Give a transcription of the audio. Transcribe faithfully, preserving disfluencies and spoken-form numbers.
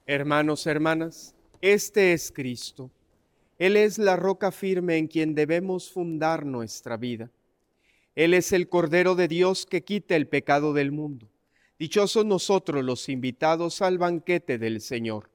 Hermanos, hermanas, este es Cristo. Él es la roca firme en quien debemos fundar nuestra vida. Él es el Cordero de Dios que quita el pecado del mundo. Dichosos nosotros los invitados al banquete del Señor.